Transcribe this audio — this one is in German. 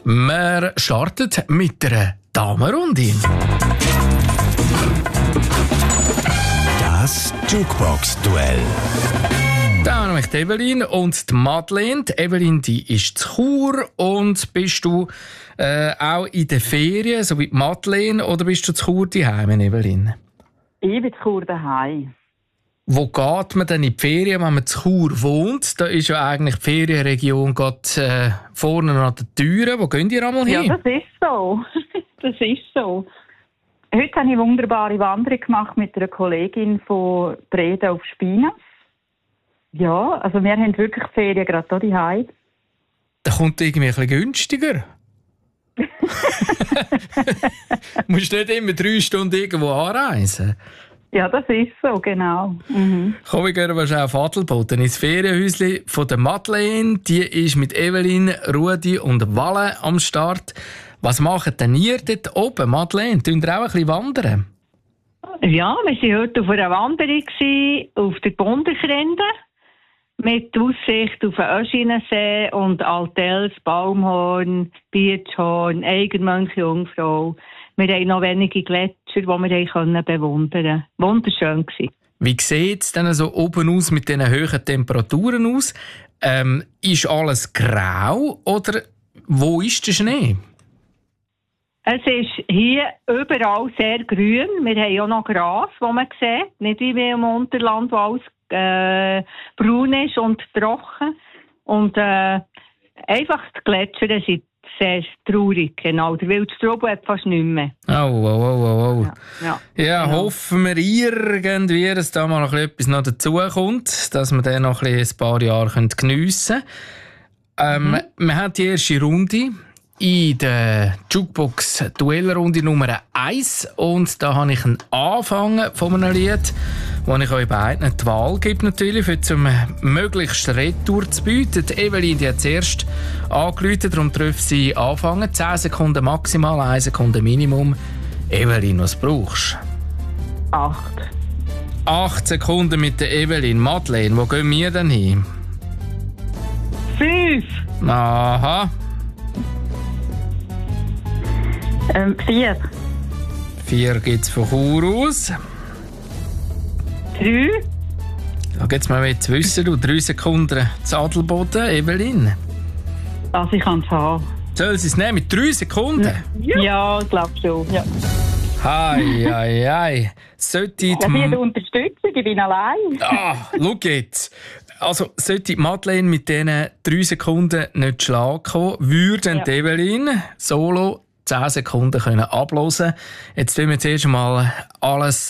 Wir starten mit einer Damenrunde. Das Jukebox-Duell. Da haben wir die Evelyn und die Madeleine. Die Evelyn, die ist zu Chur. Und bist du auch in den Ferien, so wie die Madeleine, oder bist du zu Chur daheim, Evelyn? Ich bin zu Chur daheim. Wo geht man denn in die Ferien, wenn man zu Chur wohnt? Da ist ja eigentlich die Ferienregion gerade vorne an den Türen. Wo gehen ihr einmal hin? Ja, das ist so. Das ist so. Heute habe ich eine wunderbare Wanderung gemacht mit einer Kollegin von Breda auf Spinas. Ja, also wir haben wirklich die Ferien gerade hier daheim. Da kommt irgendwie ein bisschen günstiger. Du musst nicht immer 3 Stunden irgendwo anreisen. Ja, das ist so, genau. Mhm. Komm, wir gehen wahrscheinlich auf Adelboden ins Ferienhäuschen von der Madeleine. Die ist mit Evelyn, Rudi und Walle am Start. Was macht denn ihr dort oben, Madeleine? Tun ihr auch ein bisschen wandern? Ja, wir waren heute auf einer Wanderung auf der Bundekrinde mit Aussicht auf den Öschinensee und Altels, Baumhorn, Biertschhorn, Eigenmönch, Jungfrau. Wir haben noch wenige Gletscher, die wir bewundern konnten. Wunderschön gewesen. Wie sieht es denn so oben aus mit diesen hohen Temperaturen aus? Ist alles grau oder wo ist der Schnee? Es ist hier überall sehr grün. Wir haben auch noch Gras, das man sieht. Nicht wie im Unterland, wo alles braun ist und trocken. Und einfach die Gletscher sind sehr traurig. Genau. Der Wildstrubel hat fast nichts mehr. Oh. Ja, genau. hoffen wir irgendwie, dass da mal noch etwas noch dazukommt, dass wir dann noch ein paar Jahre geniessen können. Wir haben die erste Runde in der Jukebox-Duellrunde Nummer 1 und da habe ich einen Anfang von einem Lied, wo ich euch beiden die Wahl gebe, natürlich, für zum möglichst Retour zu bieten. Die Evelyn, die hat zuerst angerufen, darum darf sie anfangen. 10 Sekunden maximal, 1 Sekunde Minimum. Evelyn, was brauchst du? 8. 8 Sekunden mit der Evelyn. Madeleine, wo gehen wir denn hin? 5. Aha. 4. 4 gibt es von Chur aus. 3. Da geht's mal zu wissen, du 3 Sekunden zu Adelboden, Evelyn. Also ich kann es haben. Soll sie es nehmen mit 3 Sekunden? Ja, ich glaube schon. Ja. Hei. Sollte Ich bin die Unterstützung, ich bin allein. Schau jetzt. Also, sollte Madeleine mit diesen 3 Sekunden nicht schlagen kommen, würde Evelyn solo 10 Sekunden abhören können. Jetzt tun wir zuerst mal alles